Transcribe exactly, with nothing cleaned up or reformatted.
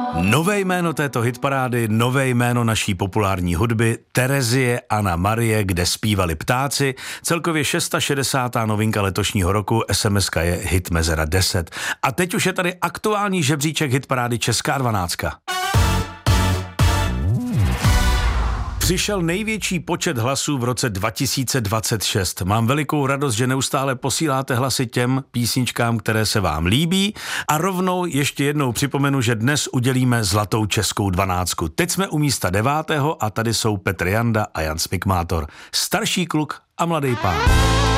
Nové jméno této hitparády, nové jméno naší populární hudby, Terezie Anna Marie, kde zpívali ptáci, celkově šedesátá šestá novinka letošního roku, es em eska je hit mezera deset. A teď už je tady aktuální žebříček hitparády Česká dvanáctka. Přišel největší počet hlasů v roce dva tisíce dvacet šest. Mám velikou radost, že neustále posíláte hlasy těm písničkám, které se vám líbí. A rovnou ještě jednou připomenu, že dnes udělíme zlatou českou dvanáctku. Teď jsme u místa devátého a tady jsou Petr Janda a Jan Smikmátor. Starší kluk a mladý pán.